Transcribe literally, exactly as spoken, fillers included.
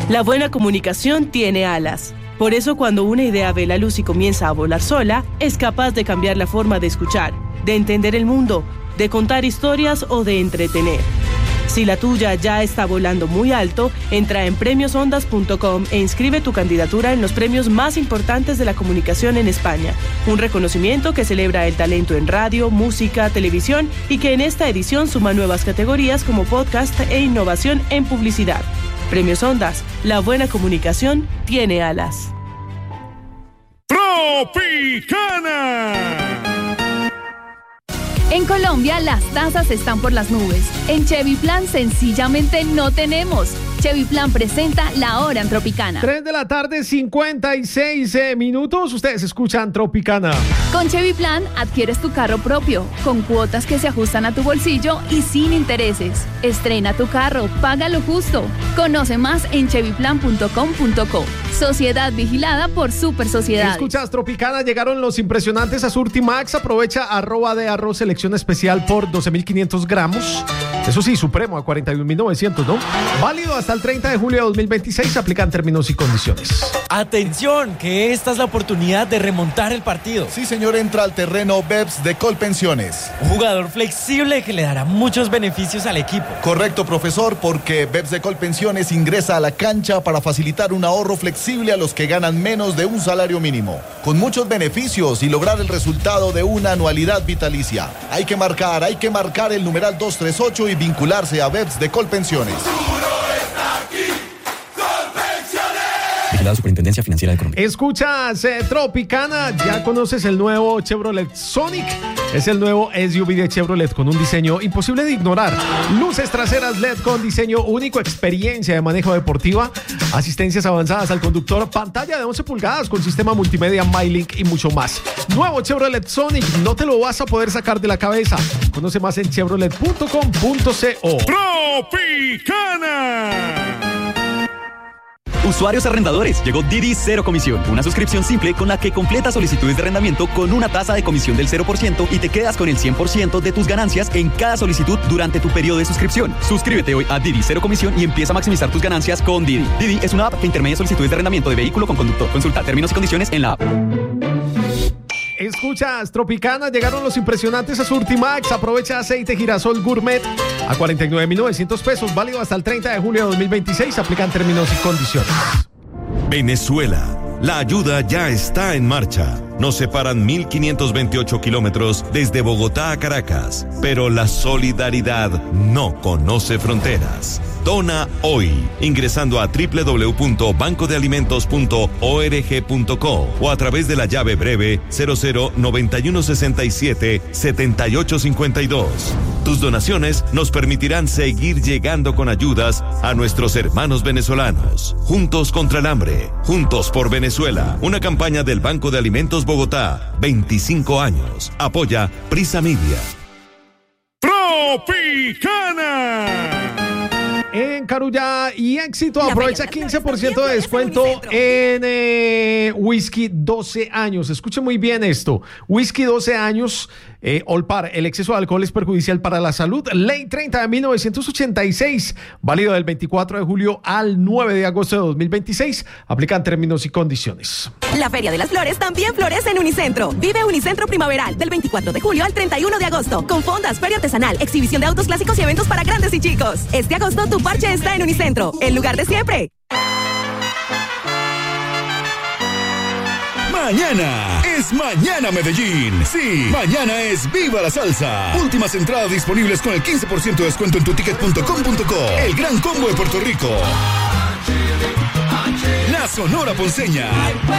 La buena comunicación tiene alas. Por eso, cuando una idea ve la luz y comienza a volar sola, es capaz de cambiar la forma de escuchar, de entender el mundo, de contar historias o de entretener. Si la tuya ya está volando muy alto, entra en premios ondas punto com e inscribe tu candidatura en los premios más importantes de la comunicación en España. Un reconocimiento que celebra el talento en radio, música, televisión y que en esta edición suma nuevas categorías como podcast e innovación en publicidad. Premios Ondas, la buena comunicación tiene alas. Tropicana. En Colombia las tasas están por las nubes. En Chevy Plan sencillamente no tenemos. Chevy Plan presenta La Hora en Tropicana. tres de la tarde, cincuenta y seis eh, minutos. Ustedes escuchan Tropicana. Con Chevy Plan adquieres tu carro propio, con cuotas que se ajustan a tu bolsillo y sin intereses. Estrena tu carro, paga lo justo. Conoce más en chevy plan punto com punto co. Sociedad vigilada por Super Sociedades. Escuchas Tropicana, llegaron los impresionantes a Surtimax. Aprovecha arroba de arroz selección especial por doce mil quinientos gramos. Eso sí, supremo a cuarenta y un mil novecientos, ¿no? Válido hasta el treinta de julio de dos mil veintiséis. Se aplican términos y condiciones. Atención, que esta es la oportunidad de remontar el partido. Sí, señor, entra al terreno Beps de Colpensiones. Un jugador flexible que le dará muchos beneficios al equipo. Correcto, profesor, porque Beps de Colpensiones ingresa a la cancha para facilitar un ahorro flexible a los que ganan menos de un salario mínimo, con muchos beneficios y lograr el resultado de una anualidad vitalicia. Hay que marcar, hay que marcar el numeral doscientos treinta y ocho y vincularse a Beps de Colpensiones. La Superintendencia Financiera de Colombia. Escuchas eh, Tropicana, ya conoces el nuevo Chevrolet Sonic. Es el nuevo S U V de Chevrolet con un diseño imposible de ignorar. Luces traseras L E D con diseño único, experiencia de manejo deportiva, asistencias avanzadas al conductor, pantalla de once pulgadas con sistema multimedia MyLink y mucho más. Nuevo Chevrolet Sonic, no te lo vas a poder sacar de la cabeza. Conoce más en chevrolet punto com punto co. Tropicana. Usuarios arrendadores, llegó Didi Cero Comisión, una suscripción simple con la que completas solicitudes de arrendamiento con una tasa de comisión del cero por ciento y te quedas con el cien por ciento de tus ganancias en cada solicitud durante tu periodo de suscripción. Suscríbete hoy a Didi Cero Comisión y empieza a maximizar tus ganancias con Didi. Didi es una app que intermedia solicitudes de arrendamiento de vehículo con conductor. Consulta términos y condiciones en la app. Escuchas Tropicana, llegaron los impresionantes a Surtimax. Aprovecha aceite girasol gourmet a cuarenta y nueve mil novecientos pesos, válido hasta el treinta de julio de dos mil veintiséis. Aplican términos y condiciones. Venezuela. La ayuda ya está en marcha. Nos separan mil quinientos veintiocho kilómetros desde Bogotá a Caracas, pero la solidaridad no conoce fronteras. Dona hoy, ingresando a doble u doble u doble u punto banco de alimentos punto org punto co o a través de la llave breve cero cero noventa y uno sesenta y siete setenta y ocho cincuenta y dos. Tus donaciones nos permitirán seguir llegando con ayudas a nuestros hermanos venezolanos. Juntos contra el hambre, juntos por Venezuela. Una campaña del Banco de Alimentos Bogotá, veinticinco años. Apoya Prisa Media. Tropicana. En Carulla y Éxito, aprovecha quince por ciento de descuento en eh, whisky doce años. Escuche muy bien esto. Whisky doce años, eh, Olpar, el exceso de alcohol es perjudicial para la salud. Ley treinta de mil novecientos ochenta y seis, válido del veinticuatro de julio al nueve de agosto de dos mil veintiséis. Aplican términos y condiciones. La Feria de las Flores también florece en Unicentro. Vive Unicentro Primaveral del veinticuatro de julio al treinta y uno de agosto. Con fondas, feria artesanal, exhibición de autos clásicos y eventos para grandes y chicos. Este agosto tu parche está en Unicentro, el lugar de siempre. Mañana es Mañana Medellín. Sí, mañana es Viva la Salsa. Últimas entradas disponibles con el quince por ciento de descuento en tu ticket punto com punto co. El gran combo de Puerto Rico. La Sonora Ponceña.